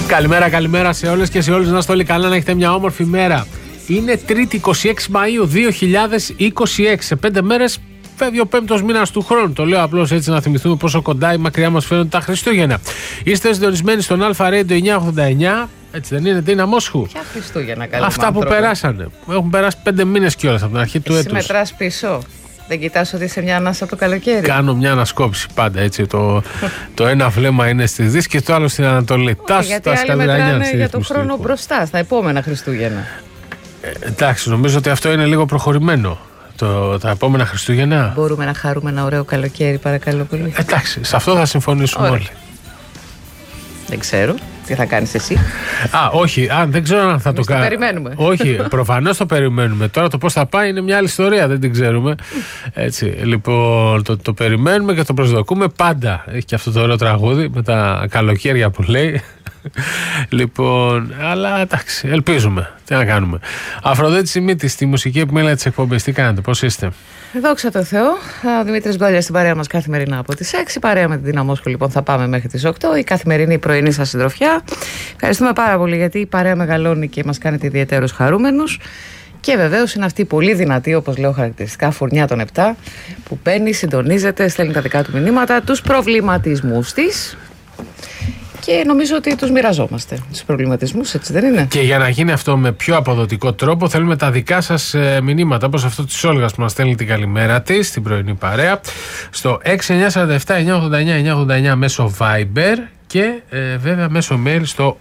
Καλημέρα σε όλες και σε όλους. Να είστε όλοι καλά, να έχετε μια όμορφη μέρα. Είναι Τρίτη 26 Μαΐου 2026. Σε 5 μέρες φεύγει ο 5ος μήνας του χρόνου. Το λέω απλώς έτσι να θυμηθούμε πόσο κοντά ή μακριά μας φαίνονται τα Χριστούγεννα. Είστε συντονισμένοι στον Αλφα Radio 989. Έτσι δεν είναι, Τίνα Μόσχου? Ποια Χριστούγεννα, καλή αυτά που άνθρωπε. Περάσανε. Έχουν περάσει 5 μήνες κιόλας από την αρχή του έτους. Εσύ μετράς πίσω. Δεν κοιτάς ότι είσαι μια ανάσα από το καλοκαίρι? Κάνω μια ανασκόπηση πάντα έτσι. Το ένα βλέμμα είναι στη Δύση και το άλλο στην Ανατολή. Γιατί άλλοι μετράνε για τον χρόνο μπροστά, στα επόμενα Χριστούγεννα. Εντάξει, νομίζω ότι αυτό είναι λίγο προχωρημένο. Τα επόμενα Χριστούγεννα. Μπορούμε να χαρούμε ένα ωραίο καλοκαίρι, παρακαλώ πολύ? Εντάξει, σε αυτό θα συμφωνήσουμε όλοι. Δεν ξέρω. Τι θα κάνεις εσύ? Όχι, δεν ξέρω αν θα το κάνω. Το περιμένουμε. Όχι, προφανώς το περιμένουμε. Τώρα το πώς θα πάει είναι μια άλλη ιστορία, δεν την ξέρουμε. Έτσι, λοιπόν, το περιμένουμε και το προσδοκούμε πάντα. Έχει και αυτό το ωραίο τραγούδι με τα καλοκαίρια που λέει. Λοιπόν, αλλά εντάξει, ελπίζουμε. Τι να κάνουμε. Αφροδίτη Σιμίτη, στη μουσική επιμέλεια της εκπομπής. Τι κάνετε, πώς είστε? Δόξα τω Θεώ. Ο Δημήτρης Γκόλιας στην παρέα μας καθημερινά από τις 6. Παρέα με την Τίνα Μόσχου, λοιπόν, θα πάμε μέχρι τις 8. Η καθημερινή πρωινή σας συντροφιά. Ευχαριστούμε πάρα πολύ, γιατί η παρέα μεγαλώνει και μας κάνετε ιδιαίτερους χαρούμενους. Και βεβαίως είναι αυτή η πολύ δυνατή, όπως λέω χαρακτηριστικά, φουρνιά των 7, που μπαίνει, συντονίζεται, στέλνει τα δικά του μηνύματα, τους προβληματισμούς της. Και νομίζω ότι τους μοιραζόμαστε, τους προβληματισμούς, έτσι δεν είναι? Και για να γίνει αυτό με πιο αποδοτικό τρόπο, θέλουμε τα δικά σας μηνύματα, όπως αυτό της Όλγας που μας στέλνει την καλημέρα της στην πρωινή παρέα, στο 6947-989-989 μέσω Viber και βέβαια μέσω mail στο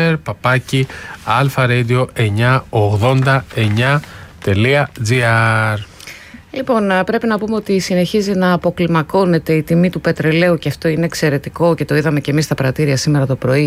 owner@alpha-radio989.gr. Λοιπόν, πρέπει να πούμε ότι συνεχίζει να αποκλιμακώνεται η τιμή του πετρελαίου και αυτό είναι εξαιρετικό και το είδαμε και εμείς στα πρατήρια σήμερα το πρωί.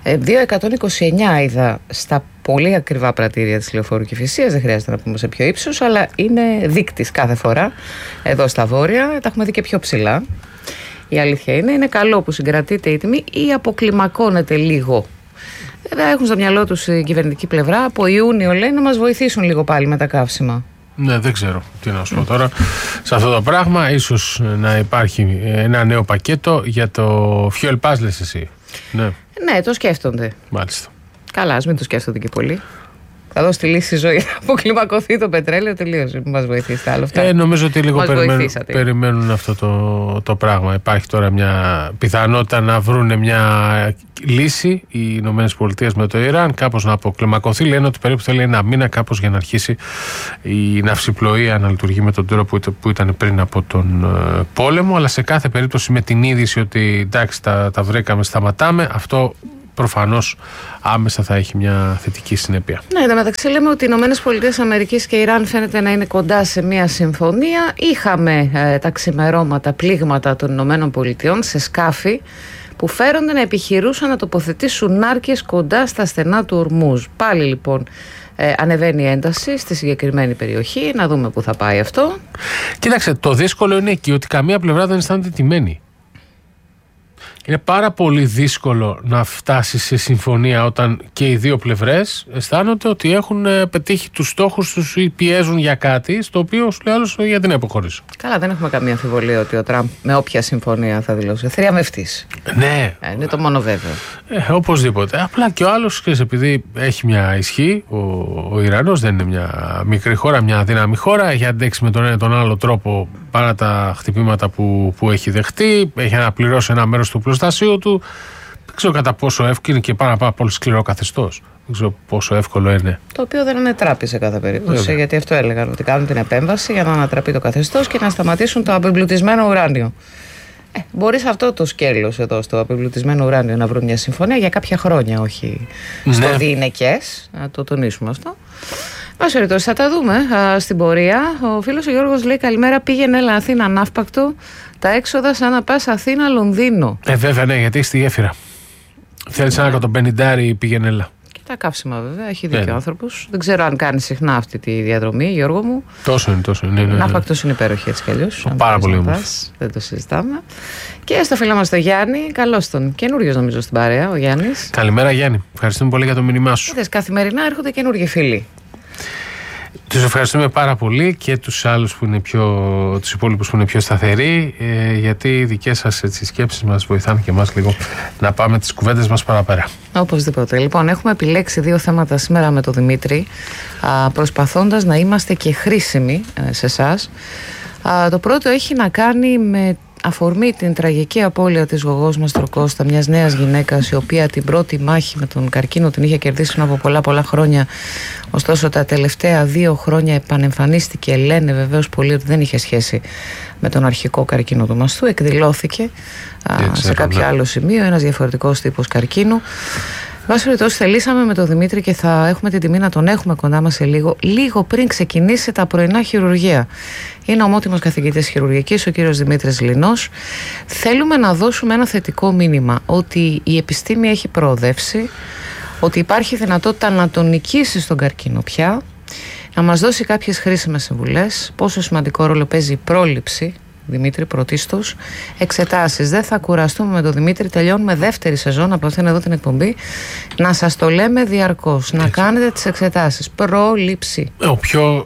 2,129 είδα στα πολύ ακριβά πρατήρια της Λεωφόρου Κηφισίας, δεν χρειάζεται να πούμε σε ποιο ύψος, αλλά είναι δείκτης κάθε φορά εδώ στα βόρεια, τα έχουμε δει και πιο ψηλά. Η αλήθεια είναι καλό που συγκρατείται η τιμή ή αποκλιμακώνεται λίγο. Βέβαια έχουν στο μυαλό τους η κυβερνητική πλευρά, από Ιούνιο λέει να μας βοηθήσουν λίγο πάλι με τα καύσιμα. Ναι, δεν ξέρω τι να σου πω τώρα σε αυτό το πράγμα. Ίσως να υπάρχει ένα νέο πακέτο για το fuel pass, λες εσύ? Ναι, το σκέφτονται. Μάλιστα. Καλά, ας μην το σκέφτονται και πολύ. Θα δώσει τη λύση στη ζωή να αποκλιμακωθεί το πετρέλαιο, τελείωσε. Μην μας βοηθήσετε άλλο αυτά. Νομίζω ότι λίγο περιμένουν αυτό το πράγμα. Υπάρχει τώρα μια πιθανότητα να βρουν μια λύση οι Ηνωμένες Πολιτείες με το Ιράν, κάπως να αποκλιμακωθεί. Λένε ότι περίπου θέλει ένα μήνα κάπως για να αρχίσει η ναυσιπλοεία να λειτουργεί με τον τρόπο που ήταν πριν από τον πόλεμο. Αλλά σε κάθε περίπτωση με την είδηση ότι εντάξει, τα βρήκαμε, σταματάμε, αυτό προφανώς άμεσα θα έχει μια θετική συνέπεια. Ναι, εν τω μεταξύ λέμε ότι οι Ηνωμένες Πολιτείες Αμερικής και Ιράν φαίνεται να είναι κοντά σε μια συμφωνία. Είχαμε τα ξημερώματα πλήγματα των Ηνωμένων Πολιτειών σε σκάφη που φέρονται να επιχειρούσαν να τοποθετήσουν νάρκες κοντά στα στενά του Ορμούζ. Πάλι λοιπόν ανεβαίνει η ένταση στη συγκεκριμένη περιοχή. Να δούμε πού θα πάει αυτό. Κοίταξε, το δύσκολο είναι εκεί ότι καμία πλευρά δεν αισθάνεται τιμένη. Είναι πάρα πολύ δύσκολο να φτάσει σε συμφωνία όταν και οι δύο πλευρές αισθάνονται ότι έχουν πετύχει τους στόχους τους ή πιέζουν για κάτι, στο οποίο σου λέει άλλος γιατί να υποχωρήσω. Καλά, δεν έχουμε καμία αμφιβολία ότι ο Τραμπ με όποια συμφωνία θα δηλώσει θριαμβευτής. Ναι. Είναι το μόνο βέβαιο. Οπωσδήποτε. Απλά και ο άλλος, επειδή έχει μια ισχύ, ο Ιρανός δεν είναι μια μικρή χώρα, μια αδύναμη χώρα, έχει αντέξει με τον ένα τον άλλο τρόπο παρά τα χτυπήματα που έχει δεχτεί, έχει αναπληρώσει ένα μέρος του προστασίου του. Δεν ξέρω κατά πόσο εύκολο είναι και πάρα πολύ σκληρό καθεστώς. Δεν ξέρω πόσο εύκολο είναι. Το οποίο δεν ανατράπει σε κάθε περίπτωση. Βέβαια. Γιατί αυτό έλεγαν, ότι κάνουν την επέμβαση για να ανατραπεί το καθεστώς και να σταματήσουν το απεμπλουτισμένο ουράνιο. Μπορεί σε αυτό το σκέλος εδώ, στο απεμπλουτισμένο ουράνιο, να βρουν μια συμφωνία για κάποια χρόνια, όχι στο διηνεκές. Να το τονίσουμε αυτό. Πάση περιπτώσει, θα τα δούμε στην πορεία. Ο φίλος ο Γιώργος λέει: καλημέρα, πήγαινε έλα Αθήνα ανάφπακτο. Τα έξοδα σαν να πας Αθήνα Λονδίνο. Βέβαια, ναι, γιατί είσαι στη γέφυρα. Θέλεις ένα 150 πήγαινε έλα. Και τα καύσιμα, βέβαια, έχει δίκιο ο άνθρωπος. Δεν ξέρω αν κάνει συχνά αυτή τη διαδρομή, Γιώργο μου. Τόσο είναι. Ανάφπακτος είναι υπέροχη έτσι κι αλλιώς. Πάρα πολύ όμως. Δεν το συζητάμε. Και στο φίλο μας το Γιάννη, καλώς τον. Καινούριος νομίζω στην παρέα, ο Γιάννης. Καλημέρα, Γιάννη. Ευχαριστούμε πολύ για το μήνυμά σου. Καθημερινά έρχονται καινούργιοι φίλοι. Τους ευχαριστούμε πάρα πολύ και τους άλλους που είναι τους υπόλοιπους που είναι πιο σταθεροί, γιατί οι δικές σας σκέψεις μας βοηθάνε και εμάς λίγο να πάμε τις κουβέντες μας παραπέρα. Οπωσδήποτε. Λοιπόν, έχουμε επιλέξει 2 θέματα σήμερα με τον Δημήτρη, προσπαθώντας να είμαστε και χρήσιμοι σε εσάς. Το πρώτο έχει να κάνει με αφορμή την τραγική απώλεια της γογός Μαστροκώστα, μιας νέας γυναίκας η οποία την πρώτη μάχη με τον καρκίνο την είχε κερδίσει πριν από πολλά χρόνια, ωστόσο τα τελευταία 2 χρόνια επανεμφανίστηκε. Λένε βεβαίως πολλοί ότι δεν είχε σχέση με τον αρχικό καρκίνο του μαστού, εκδηλώθηκε σε κάποιο άλλο σημείο, ένας διαφορετικός τύπος καρκίνου. Βάσει περιπτώσει, θελήσαμε με τον Δημήτρη και θα έχουμε την τιμή να τον έχουμε κοντά μας σε λίγο πριν ξεκινήσει τα πρωινά χειρουργία. Είναι ομότιμος καθηγητής χειρουργικής, ο κύριος Δημήτρης Λινός. Θέλουμε να δώσουμε ένα θετικό μήνυμα ότι η επιστήμη έχει προοδεύσει, ότι υπάρχει δυνατότητα να τον νικήσει στον καρκίνο πια, να μας δώσει κάποιες χρήσιμες συμβουλές, πόσο σημαντικό ρόλο παίζει η πρόληψη. Δημήτρη, πρωτίστως, εξετάσεις. Δεν θα κουραστούμε με τον Δημήτρη. Τελειώνουμε 2η σεζόν από αυτήν εδώ την εκπομπή. Να σας το λέμε διαρκώς. Να κάνετε τις εξετάσεις. Πρόληψη. Ο πιο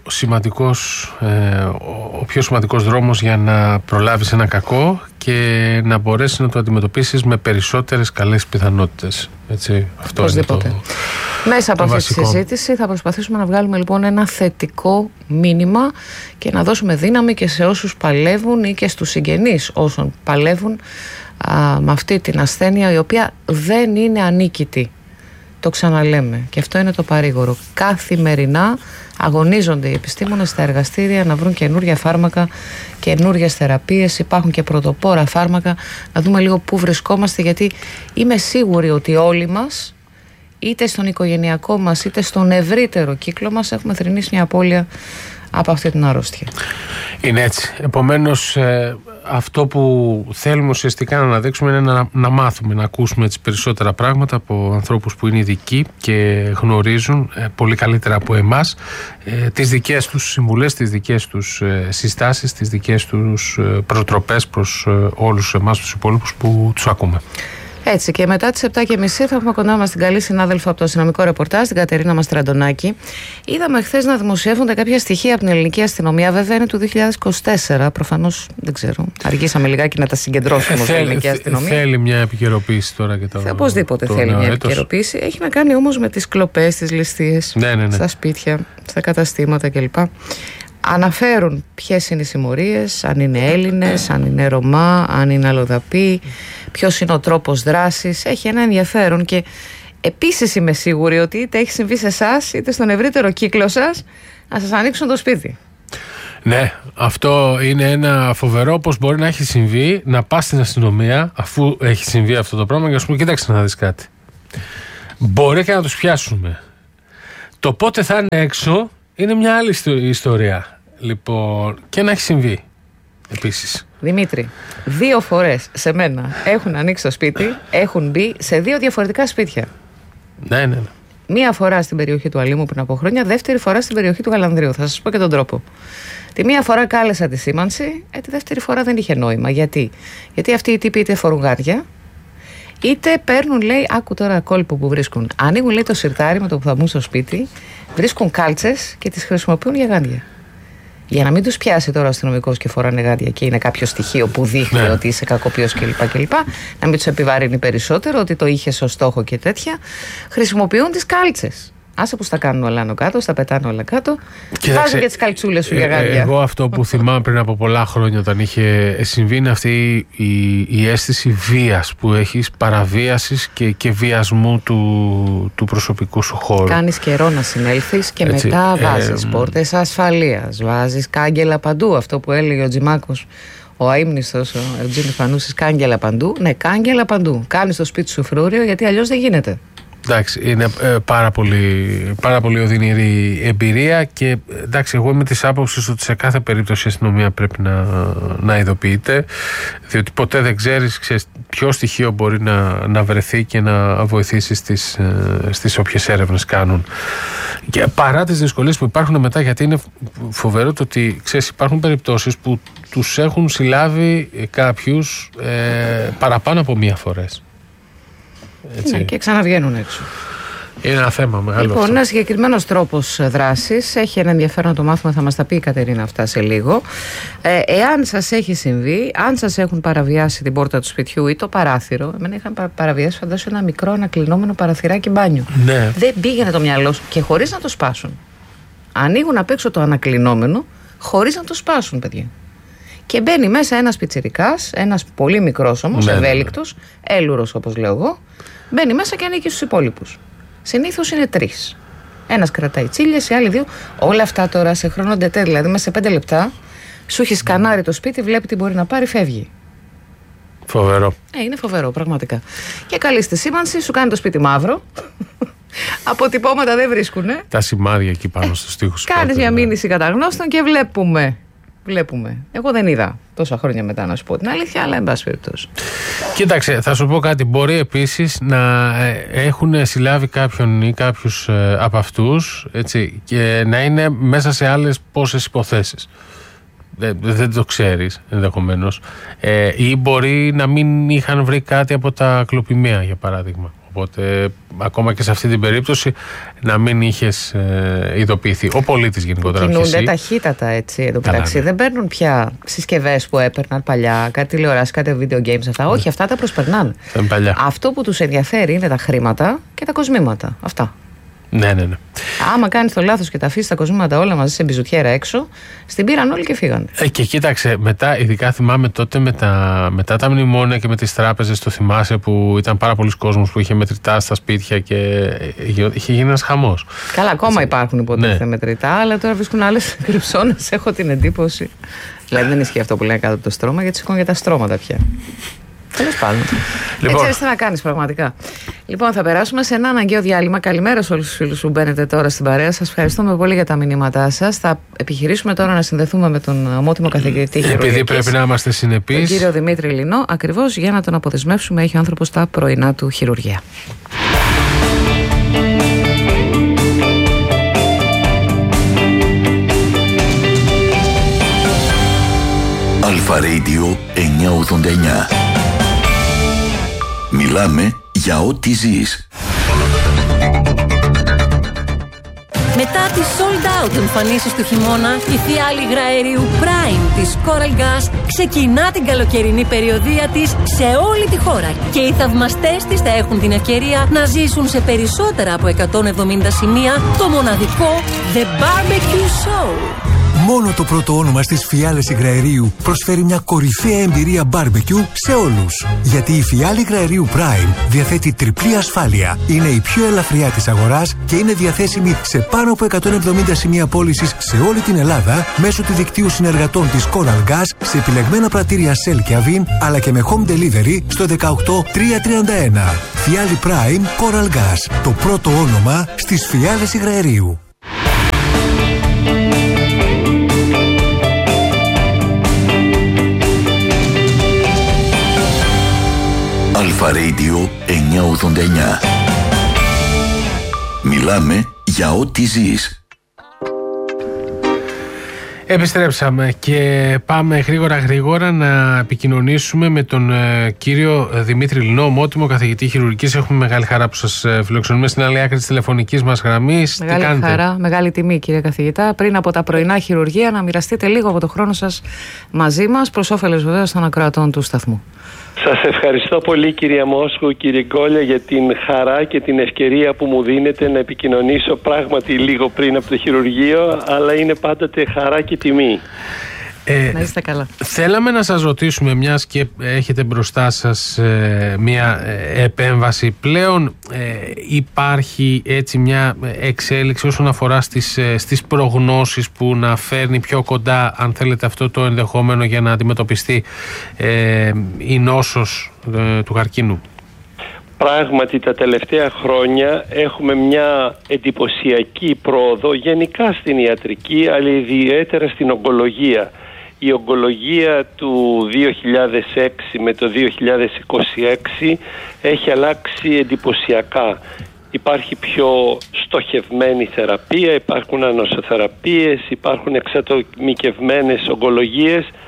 σημαντικός δρόμος για να προλάβεις ένα κακό και να μπορέσεις να το αντιμετωπίσεις με περισσότερες καλές πιθανότητες. Έτσι, αυτό οπωσδήποτε. Είναι Μέσα από αυτή βασικό. τη συζήτηση θα προσπαθήσουμε να βγάλουμε λοιπόν ένα θετικό μήνυμα και να δώσουμε δύναμη και σε όσους παλεύουν ή και στους συγγενείς όσων παλεύουν με αυτή την ασθένεια, η οποία δεν είναι ανίκητη. Το ξαναλέμε και αυτό είναι το παρήγορο. Καθημερινά αγωνίζονται οι επιστήμονες στα εργαστήρια να βρουν καινούργια φάρμακα, καινούργιες θεραπείες. Υπάρχουν και πρωτοπόρα φάρμακα. Να δούμε λίγο πού βρισκόμαστε, γιατί είμαι σίγουρη ότι όλοι μας, είτε στον οικογενειακό μας είτε στον ευρύτερο κύκλο μας, έχουμε θρηνήσει μια απώλεια από αυτή την αρρώστια. Είναι έτσι. Επομένως, αυτό που θέλουμε ουσιαστικά να αναδείξουμε είναι να μάθουμε, να ακούσουμε τις περισσότερα πράγματα από ανθρώπους που είναι ειδικοί και γνωρίζουν πολύ καλύτερα από εμάς τις δικές τους συμβουλές, τις δικές τους συστάσεις, τις δικές τους προτροπές προς όλους εμάς τους υπόλοιπους που τους ακούμε. Έτσι, και μετά τις 7:30 θα έχουμε κοντά μας την καλή συνάδελφο από το αστυνομικό ρεπορτάζ, την Κατερίνα Μαστραντονάκη. Είδαμε χθες να δημοσιεύονται κάποια στοιχεία από την ελληνική αστυνομία. Βέβαια είναι του 2024. Προφανώς δεν ξέρω. Αργήσαμε λιγάκι να τα συγκεντρώσουμε στην ελληνική αστυνομία. Θέλει μια επικαιροποίηση τώρα και τώρα. Οπωσδήποτε θέλει μια επικαιροποίηση. Έχει να κάνει όμως με τις κλοπές, τις ληστείες στα σπίτια, στα καταστήματα κλπ. Αναφέρουν ποιες είναι οι συμμορίες, αν είναι Έλληνες, αν είναι Ρωμά, αν είναι αλλοδαποί, ποιος είναι ο τρόπος δράσης. Έχει ένα ενδιαφέρον και επίσης είμαι σίγουρη ότι είτε έχει συμβεί σε εσάς είτε στον ευρύτερο κύκλο σας να σας ανοίξουν το σπίτι. Ναι, αυτό είναι ένα φοβερό, πως μπορεί να έχει συμβεί, να πας στην αστυνομία αφού έχει συμβεί αυτό το πράγμα και να σου πει: κοίταξε να δεις κάτι. Μπορεί και να τους πιάσουμε. Το πότε θα είναι έξω είναι μια άλλη ιστορία. Λοιπόν, και να έχει συμβεί επίσης. Δημήτρη, 2 φορές σε μένα έχουν ανοίξει το σπίτι, έχουν μπει σε 2 διαφορετικά σπίτια. Ναι. Μία φορά στην περιοχή του Αλήμου πριν από χρόνια, δεύτερη φορά στην περιοχή του Γαλανδρίου. Θα σας πω και τον τρόπο. Τη μία φορά κάλεσα τη σήμανση, τη δεύτερη φορά δεν είχε νόημα. Γιατί αυτοί οι τύποι είτε φορούν γάντια, είτε παίρνουν, λέει, άκου τώρα κόλπο που βρίσκουν. Ανοίγουν, λέει, το σιρτάρι με το που θα μπουν στο σπίτι, βρίσκουν κάλτσες και τις χρησιμοποιούν για γάντια. Για να μην τους πιάσει τώρα ο αστυνομικός και φοράνε γάντια και είναι κάποιο στοιχείο που δείχνει ότι είσαι κακοποιός κλπ. Να μην τους επιβαρύνει περισσότερο, ότι το είχε ως στόχο και τέτοια. Χρησιμοποιούν τις κάλτσες. Άσε που στα κάνουν όλα άνω κάτω, στα πετάνε όλα κάτω. Βάζουν και τις καλτσούλες σου για γάντια. Εγώ αυτό που θυμάμαι πριν από πολλά χρόνια όταν είχε συμβεί είναι αυτή η αίσθηση βίας που έχεις, παραβίασης και βιασμού του προσωπικού σου χώρου. Κάνεις καιρό να συνέλθεις και έτσι, μετά βάζεις πόρτες ασφαλείας, βάζεις κάγκελα παντού. Αυτό που έλεγε ο Τζιμάκος, ο αείμνηστος, ο Ευγένης Φανούσης, κάγκελα παντού. Ναι, κάγκελα παντού. Κάνεις το σπίτι σου φρούριο, γιατί αλλιώς δεν γίνεται. Εντάξει, είναι πάρα πολύ οδυνηρή εμπειρία και εντάξει, εγώ είμαι της άποψης ότι σε κάθε περίπτωση η αστυνομία πρέπει να ειδοποιείται, διότι ποτέ δεν ξέρεις ποιο στοιχείο μπορεί να βρεθεί και να βοηθήσει στις όποιες έρευνες κάνουν. Και παρά τις δυσκολίες που υπάρχουν μετά, γιατί είναι φοβερό το ότι υπάρχουν περιπτώσεις που τους έχουν συλλάβει κάποιους παραπάνω από μία φορές. Έτσι. Ναι, και ξαναβγαίνουν έξω. Είναι ένα θέμα μεγάλο. Λοιπόν, ένα συγκεκριμένο τρόπο δράση. Έχει ένα ενδιαφέρον να το μάθουμε, θα μα τα πει η Κατερίνα αυτά σε λίγο. Εάν σα έχει συμβεί, αν σα έχουν παραβιάσει την πόρτα του σπιτιού ή το παράθυρο. Εμένα είχαν παραβιάσει, φαντάσου, ένα μικρό ανακλεινόμενο παραθυράκι μπάνιο. Ναι. Δεν πήγαινε το μυαλό σου και χωρίς να το σπάσουν. Ανοίγουν απ' έξω το ανακλεινόμενο, χωρίς να το σπάσουν, παιδιά. Και μπαίνει μέσα ένας πιτσιρικάς, ένας πολύ μικρός όμως, ευέλικτος, έλουρος όπως λέω εγώ, μπαίνει μέσα και ανήκει στους υπόλοιπους. Συνήθως είναι 3. Ένας κρατάει τσίλιες, οι άλλοι 2. Όλα αυτά τώρα σε χρόνο ντετέ, δηλαδή μέσα σε 5 λεπτά, σου έχει σκανάρει το σπίτι, βλέπει τι μπορεί να πάρει, φεύγει. Φοβερό. Είναι φοβερό, πραγματικά. Και καλή στη σήμανση, σου κάνει το σπίτι μαύρο. Αποτυπώματα δεν βρίσκουνε. Τα σημάδια εκεί πάνω στους τοίχους. Κάνεις μια μήνυση καταγνώστων και βλέπουμε. Εγώ δεν είδα τόσα χρόνια μετά, να σου πω την αλήθεια, αλλά εν πάση περιπτώσει. Κοίταξε, θα σου πω κάτι. Μπορεί επίσης να έχουν συλλάβει κάποιον ή κάποιους από αυτούς, έτσι, και να είναι μέσα σε άλλες πόσες υποθέσεις. Δεν το ξέρεις ενδεχομένως. Ή μπορεί να μην είχαν βρει κάτι από τα κλοπημαία, για παράδειγμα. Οπότε ακόμα και σε αυτή την περίπτωση να μην είχες ειδοποιηθεί. Ο πολίτης γενικότερα. Κινούνται ταχύτατα, έτσι, εδώ πράξη. Ναι. Δεν παίρνουν πια συσκευές που έπαιρναν παλιά, κάτι τηλεοράσεις, κάτι video games αυτά. Όχι, αυτά τα προσπερνάνε. Αυτό που τους ενδιαφέρει είναι τα χρήματα και τα κοσμήματα. Αυτά. Ναι. Άμα κάνεις το λάθος και τα αφήσεις τα κοσμήματα όλα μαζί σε μπιζουτιέρα έξω, στην πήραν όλοι και φύγανε. Και κοίταξε, μετά, ειδικά θυμάμαι τότε μετά τα μνημόνια και με τις τράπεζες, το θυμάσαι που ήταν πάρα πολλοί κόσμος που είχε μετρητά στα σπίτια και είχε γίνει ένας χαμός. Καλά, ακόμα υπάρχουν υποτίθεται μετρητά, αλλά τώρα βρίσκουν άλλες κρυψώνες, έχω την εντύπωση. Δηλαδή δεν ισχύει αυτό που λένε κάτω από το στρώμα, γιατί σηκώνουν για τα στρώματα πια. Τέλος πάντων. Λοιπόν. Έτσι τι να κάνεις πραγματικά. Λοιπόν, θα περάσουμε σε ένα αναγκαίο διάλειμμα. Καλημέρα σε όλους τους φίλους που μπαίνετε τώρα στην παρέα. Σας ευχαριστούμε πολύ για τα μηνύματά σας. Θα επιχειρήσουμε τώρα να συνδεθούμε με τον ομότιμο καθηγητή χειρουργικής. Επειδή πρέπει να είμαστε συνεπείς. Τον κύριο Δημήτρη Λινό, ακριβώς για να τον αποδεσμεύσουμε. Έχει ο άνθρωπος τα πρωινά του χειρουργία. Αλφα Radio 989. Μιλάμε για ό,τι ζεις. Μετά τις sold out εμφανίσεις του χειμώνα, η φιάλη υγραερίου Prime της Coral Gas ξεκινά την καλοκαιρινή περιοδεία της σε όλη τη χώρα και οι θαυμαστές της θα έχουν την ευκαιρία να ζήσουν σε περισσότερα από 170 σημεία το μοναδικό The Barbecue Show. Μόνο το πρώτο όνομα στις φιάλες υγραερίου προσφέρει μια κορυφαία εμπειρία barbecue σε όλους. Γιατί η φιάλη υγραερίου Prime διαθέτει τριπλή ασφάλεια, είναι η πιο ελαφριά της αγοράς και είναι διαθέσιμη σε πάνω από 170 σημεία πώλησης σε όλη την Ελλάδα μέσω του δικτύου συνεργατών της Coral Gas σε επιλεγμένα πρατήρια Shell και Avin, αλλά και με home delivery στο 18331. Φιάλη Prime Coral Gas, το πρώτο όνομα στις φιάλες υγραερίου. Αλφα Radio 989. Μιλάμε για ό,τι ζεις. Επιστρέψαμε και πάμε γρήγορα να επικοινωνήσουμε με τον κύριο Δημήτρη Λινό, ομότιμο καθηγητή χειρουργικής. Έχουμε μεγάλη χαρά που σας φιλοξενούμε στην άλλη άκρη της τηλεφωνικής μας γραμμής. Μεγάλη Τι κάνετε? Χαρά, μεγάλη τιμή κύριε καθηγητά. Πριν από τα πρωινά χειρουργία να μοιραστείτε λίγο από το χρόνο σας μαζί μας, προς όφελος βεβαίως των ακροατών του σταθμού. Σας ευχαριστώ πολύ κυρία Μόσχου, κύριε Γκόλια, για την χαρά και την ευκαιρία που μου δίνετε να επικοινωνήσω πράγματι λίγο πριν από το χειρουργείο, αλλά είναι πάντοτε χαρά και τιμή. Να είστε καλά. Θέλαμε να σας ρωτήσουμε, μιας και έχετε μπροστά σας μια επέμβαση, πλέον υπάρχει έτσι μια εξέλιξη όσον αφορά στις προγνώσεις που να φέρνει πιο κοντά, αν θέλετε, αυτό το ενδεχόμενο για να αντιμετωπιστεί η νόσος του καρκίνου? Πράγματι τα τελευταία χρόνια έχουμε μια εντυπωσιακή πρόοδο γενικά στην ιατρική, αλλά ιδιαίτερα στην ογκολογία. Η ογκολογία του 2006 με το 2026 έχει αλλάξει εντυπωσιακά. Υπάρχει πιο στοχευμένη θεραπεία, υπάρχουν ανοσοθεραπείες, υπάρχουν εξατομικευμένες ογκολογίες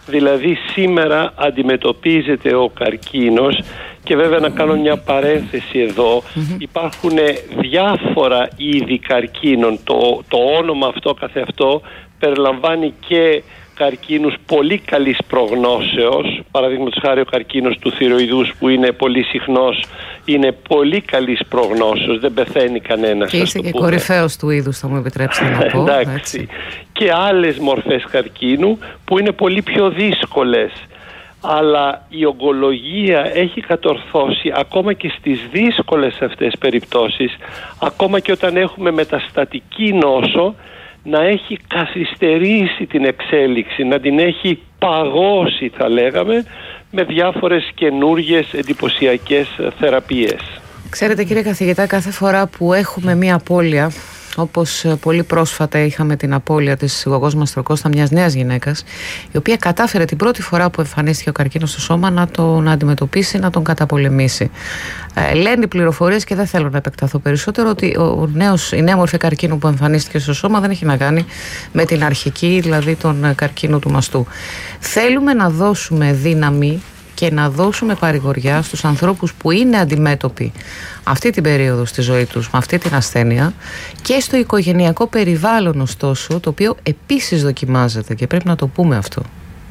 Δηλαδή σήμερα αντιμετωπίζεται ο καρκίνος, και βέβαια να κάνω μια παρένθεση εδώ, υπάρχουν διάφορα είδη καρκίνων. Το όνομα αυτό καθεαυτό περιλαμβάνει και καρκίνους πολύ καλής προγνώσεως. Παραδείγματος χάρη ο καρκίνος του θηροειδούς, που είναι πολύ συχνός, είναι πολύ καλής προγνώσεως, δεν πεθαίνει κανένας. Και είσαι και κορυφαίος του είδους, θα μου επιτρέψετε να πω. Εντάξει. Και άλλες μορφές καρκίνου που είναι πολύ πιο δύσκολες. Αλλά η ογκολογία έχει κατορθώσει ακόμα και στις δύσκολες αυτές περιπτώσεις, ακόμα και όταν έχουμε μεταστατική νόσο, να έχει καθυστερήσει την εξέλιξη, να την έχει παγώσει, θα λέγαμε, με διάφορες καινούργιες εντυπωσιακές θεραπείες. Ξέρετε, κύριε καθηγητά, κάθε φορά που έχουμε μία απώλεια, όπως πολύ πρόσφατα είχαμε την απώλεια της Γογός Μαστροκώστα, μιας νέας γυναίκας, η οποία κατάφερε την πρώτη φορά που εμφανίστηκε ο καρκίνος στο σώμα να τον αντιμετωπίσει, να τον καταπολεμήσει. Λένε οι πληροφορίες, και δεν θέλω να επεκταθώ περισσότερο, ότι η νέα μορφή καρκίνου που εμφανίστηκε στο σώμα δεν έχει να κάνει με την αρχική, δηλαδή τον καρκίνο του μαστού. Θέλουμε να δώσουμε δύναμη και να δώσουμε παρηγοριά στους ανθρώπους που είναι αντιμέτωποι αυτή την περίοδο στη ζωή τους με αυτή την ασθένεια, και στο οικογενειακό περιβάλλον ωστόσο, το οποίο επίσης δοκιμάζεται, και πρέπει να το πούμε αυτό.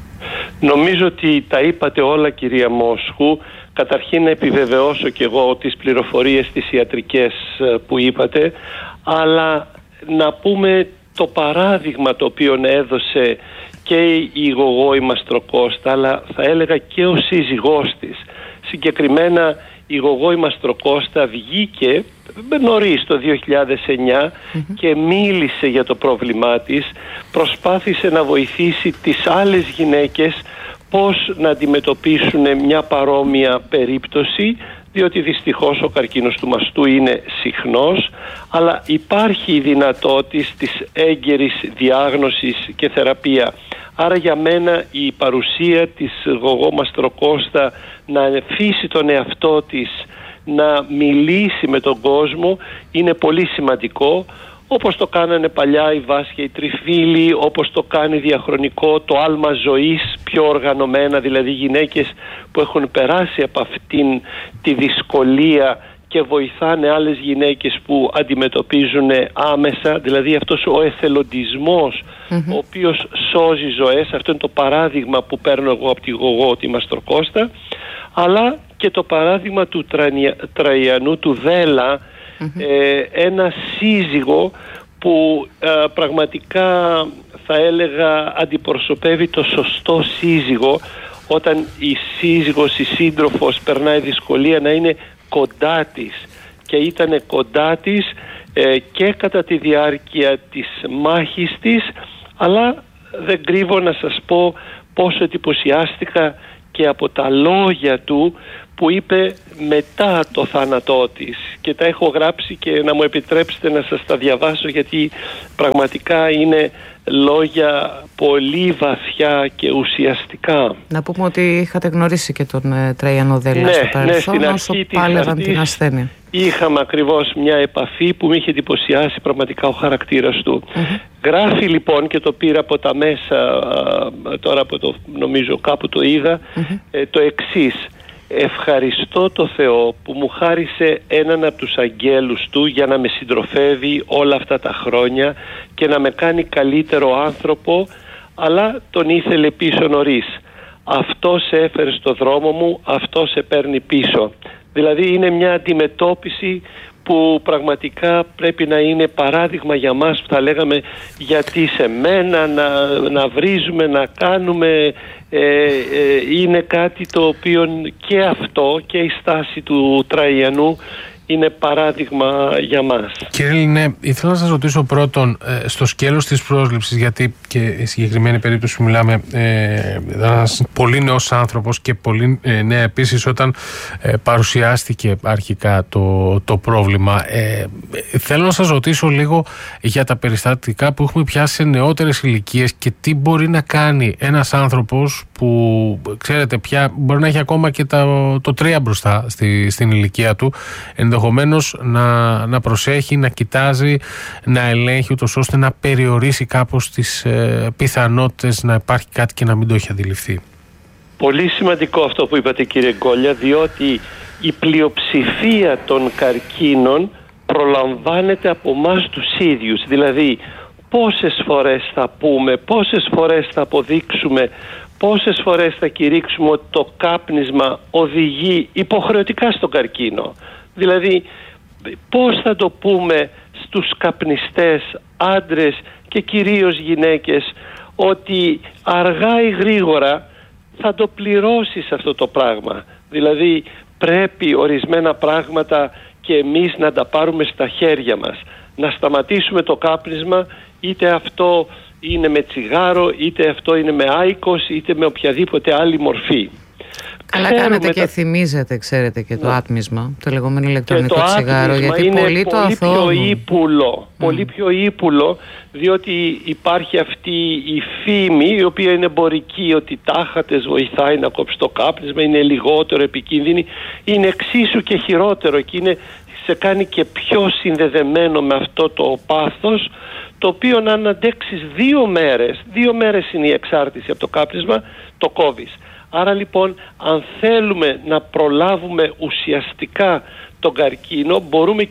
Νομίζω ότι τα είπατε όλα, κυρία Μόσχου. Καταρχήν να επιβεβαιώσω και εγώ τις πληροφορίες τις ιατρικές που είπατε, αλλά να πούμε το παράδειγμα το οποίο έδωσε και η Γογό η Μαστροκώστα, αλλά θα έλεγα και ο σύζυγός της. Συγκεκριμένα η Γογό η Μαστροκώστα βγήκε νωρίς το 2009 και μίλησε για το πρόβλημά της, προσπάθησε να βοηθήσει τις άλλες γυναίκες πώς να αντιμετωπίσουν μια παρόμοια περίπτωση, διότι δυστυχώς ο καρκίνος του μαστού είναι συχνός, αλλά υπάρχει η δυνατότητα της έγκαιρης διάγνωσης και θεραπεία. Άρα για μένα η παρουσία της Γογό Μαστροκώστα να αφήσει τον εαυτό της να μιλήσει με τον κόσμο είναι πολύ σημαντικό, όπως το κάνανε παλιά η Βάσια η Τριφύλη, όπως το κάνει διαχρονικό το άλμα ζωής πιο οργανωμένα, δηλαδή γυναίκες που έχουν περάσει από αυτήν τη δυσκολία και βοηθάνε άλλες γυναίκες που αντιμετωπίζουν άμεσα, δηλαδή αυτός ο εθελοντισμός ο οποίος σώζει ζωές. Αυτό είναι το παράδειγμα που παίρνω εγώ από τη Γογό τη Μαστροκώστα, αλλά και το παράδειγμα του Τραϊανού του Δέλα, ένα σύζυγο που πραγματικά θα έλεγα αντιπροσωπεύει το σωστό σύζυγο, όταν η σύζυγος, η σύντροφος περνάει δυσκολία, να είναι κοντά της, και ήταν κοντά της και κατά τη διάρκεια της μάχης της, αλλά δεν κρύβω να σας πω πόσο εντυπωσιάστηκα και από τα λόγια του που είπε μετά το θάνατό της, και τα έχω γράψει και να μου επιτρέψετε να σας τα διαβάσω, γιατί πραγματικά είναι λόγια πολύ βαθιά και ουσιαστικά. Να πούμε ότι είχατε γνωρίσει και τον Τραϊανό Δέλα στο παρελθόν, όσο πάλευαν την ασθένεια. Είχαμε ακριβώς μια επαφή που με είχε εντυπωσιάσει πραγματικά ο χαρακτήρας του. Γράφει λοιπόν, και το πήρα από τα μέσα, τώρα από το, νομίζω κάπου το είδα, το εξής: ευχαριστώ το Θεό που μου χάρισε έναν από τους αγγέλους του για να με συντροφεύει όλα αυτά τα χρόνια και να με κάνει καλύτερο άνθρωπο, αλλά τον ήθελε πίσω νωρίς. Αυτό σε έφερε στο δρόμο μου, αυτό σε παίρνει πίσω. Δηλαδή είναι μια αντιμετώπιση που πραγματικά πρέπει να είναι παράδειγμα για μας, που θα λέγαμε γιατί σε μένα να βρίζουμε, να κάνουμε, είναι κάτι το οποίο και αυτό και η στάση του Τραϊανού είναι παράδειγμα για μας. Κύριε Λινέ, ήθελα να σας ρωτήσω πρώτον στο σκέλος της πρόσληψης, γιατί και η συγκεκριμένη περίπτωση που μιλάμε ένας πολύ νέος άνθρωπος και πολύ νέα επίσης όταν παρουσιάστηκε αρχικά το πρόβλημα. Θέλω να σας ρωτήσω λίγο για τα περιστατικά που έχουμε πιάσει σε νεότερες ηλικίες και τι μπορεί να κάνει ένας άνθρωπος που ξέρετε πια μπορεί να έχει ακόμα και το 3 μπροστά στην ηλικία του, ενδεχομένως να προσέχει, να κοιτάζει, να ελέγχει ούτως ώστε να περιορίσει κάπως τις πιθανότητες να υπάρχει κάτι και να μην το έχει αντιληφθεί. Πολύ σημαντικό αυτό που είπατε, κύριε Γκόλια, διότι η πλειοψηφία των καρκίνων προλαμβάνεται από εμάς τους ίδιους. Δηλαδή πόσες φορές θα πούμε, πόσες φορές θα αποδείξουμε, πόσες φορές θα κηρύξουμε ότι το κάπνισμα οδηγεί υποχρεωτικά στον καρκίνο. Δηλαδή πώς θα το πούμε στους καπνιστές άντρες και κυρίως γυναίκες ότι αργά ή γρήγορα θα το πληρώσεις αυτό το πράγμα. Δηλαδή πρέπει ορισμένα πράγματα και εμείς να τα πάρουμε στα χέρια μας. Να σταματήσουμε το κάπνισμα, είτε αυτό είναι με τσιγάρο, είτε αυτό είναι με άικος, είτε με οποιαδήποτε άλλη μορφή. Καλά κάνετε και θυμίζετε, ξέρετε, και το άτμισμα, το λεγόμενο ηλεκτρονικό τσιγάρο, γιατί είναι πολύ το αθώωνουν. Πολύ πιο ύπουλο, διότι υπάρχει αυτή η φήμη, η οποία είναι εμπορική, ότι τάχατες βοηθάει να κόψει το κάπνισμα, είναι λιγότερο επικίνδυνη, είναι εξίσου και χειρότερο και σε κάνει και πιο συνδεδεμένο με αυτό το πάθος, το οποίο αν αντέξεις 2 μέρες είναι η εξάρτηση από το κάπνισμα, το κόβεις. Άρα λοιπόν, αν θέλουμε να προλάβουμε ουσιαστικά τον καρκίνο, μπορούμε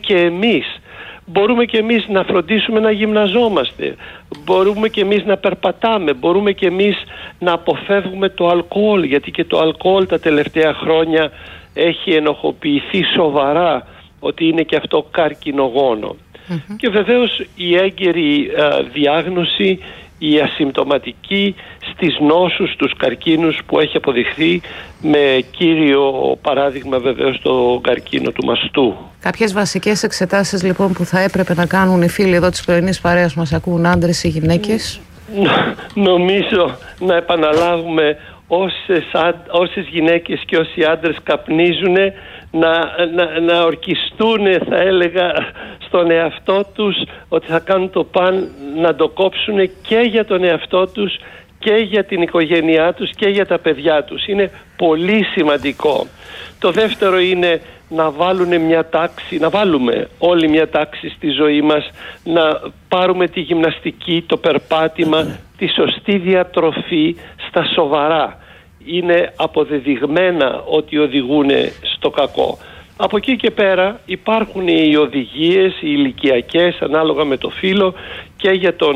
και εμείς να φροντίσουμε να γυμναζόμαστε, μπορούμε και εμείς να περπατάμε, μπορούμε και εμείς να αποφεύγουμε το αλκοόλ, γιατί και το αλκοόλ τα τελευταία χρόνια έχει ενοχοποιηθεί σοβαρά ότι είναι και αυτό καρκινογόνο. Και βεβαίως η έγκαιρη διάγνωση, η ασυμπτωματική στις νόσους, τους καρκίνους που έχει αποδειχθεί, με κύριο παράδειγμα βεβαίως το καρκίνο του μαστού. Κάποιες βασικές εξετάσεις λοιπόν που θα έπρεπε να κάνουν οι φίλοι εδώ της πρωινής παρέας μας ακούν, άντρες ή γυναίκες? Νομίζω να επαναλάβουμε όσες γυναίκες και όσοι άντρες καπνίζουν να ορκιστούν, θα έλεγα, στον εαυτό τους ότι θα κάνουν το παν να το κόψουν και για τον εαυτό τους και για την οικογένειά τους και για τα παιδιά τους. Είναι πολύ σημαντικό. Το δεύτερο είναι να βάλουμε όλοι μια τάξη στη ζωή μας, να πάρουμε τη γυμναστική, το περπάτημα, τη σωστή διατροφή στα σοβαρά. Είναι αποδεδειγμένα ότι οδηγούν στο κακό. Από εκεί και πέρα υπάρχουν οι οδηγίες, οι ηλικιακές, ανάλογα με το φύλο, και για τον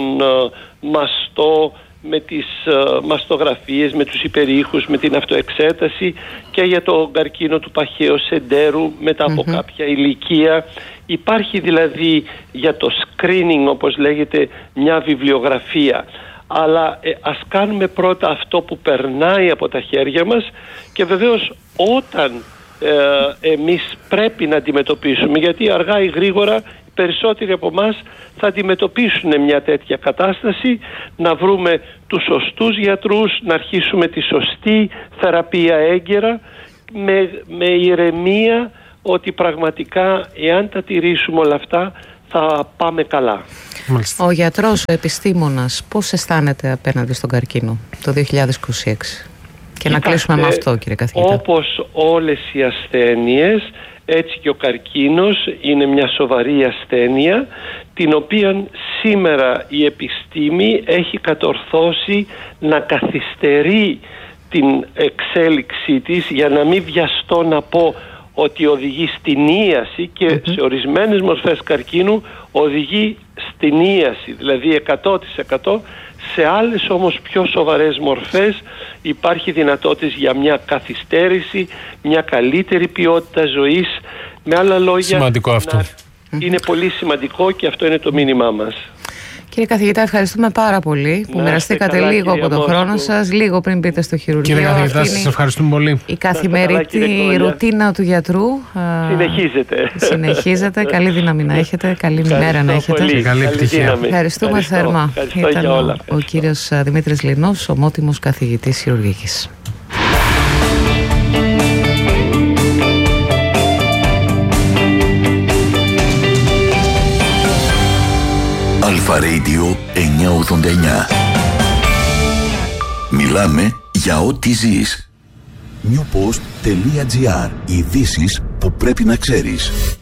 μαστό, με τις μαστογραφίες, με τους υπερήχους, με την αυτοεξέταση, και για το καρκίνο του παχαίου εντέρου μετά από κάποια ηλικία. Υπάρχει δηλαδή για το screening, όπως λέγεται, μια βιβλιογραφία. Αλλά ας κάνουμε πρώτα αυτό που περνάει από τα χέρια μας, και βεβαίως όταν εμείς πρέπει να αντιμετωπίσουμε, γιατί αργά ή γρήγορα οι περισσότεροι από εμάς θα αντιμετωπίσουν μια τέτοια κατάσταση, να βρούμε τους σωστούς γιατρούς, να αρχίσουμε τη σωστή θεραπεία έγκαιρα, με ηρεμία, ότι πραγματικά εάν τα τηρήσουμε όλα αυτά θα πάμε καλά. Ο γιατρός, ο επιστήμονας, πώς αισθάνεται απέναντι στον καρκίνο το 2026? Και να κλείσουμε με αυτό, κύριε καθηγητά. Όπως όλες οι ασθένειες, έτσι και ο καρκίνος είναι μια σοβαρή ασθένεια, την οποία σήμερα η επιστήμη έχει κατορθώσει να καθυστερεί την εξέλιξή της, για να μην βιαστώ να πω ότι οδηγεί στην ίαση, και σε ορισμένες μορφές καρκίνου οδηγεί στην ίαση, δηλαδή 100%. Σε άλλες όμως πιο σοβαρές μορφές υπάρχει δυνατότητα για μια καθυστέρηση, μια καλύτερη ποιότητα ζωής. Με άλλα λόγια, σημαντικό αυτό. Είναι πολύ σημαντικό, και αυτό είναι το μήνυμά μας. Κύριε καθηγητά, ευχαριστούμε πάρα πολύ που μοιραστήκατε λίγο από τον χρόνο σας, λίγο πριν μπείτε στο χειρουργείο. Κύριε καθηγητά, σας ευχαριστούμε πολύ. Η καθημερινή ρουτίνα του γιατρού συνεχίζεται. Καλή δύναμη να έχετε, καλή μέρα να έχετε. Και καλή επιτυχία. Ευχαριστούμε θερμά. Ήταν ο κύριος Δημήτρης Λινός, ομότιμος καθηγητής χειρουργικής. Αλφα Radio 989. Μιλάμε για ό,τι ζεις. Newpost.gr. Ειδήσεις που πρέπει να ξέρεις.